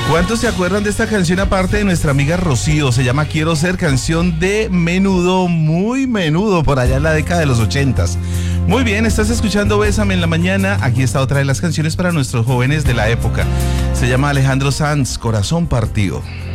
¿Cuántos se acuerdan de esta canción aparte de nuestra amiga Rocío? Se llama Quiero Ser, canción de Menudo, muy Menudo, por allá en la década de los 80s. Muy bien, estás escuchando Bésame en la Mañana. Aquí está otra de las canciones para nuestros jóvenes de la época. Se llama Alejandro Sanz, Corazón Partido.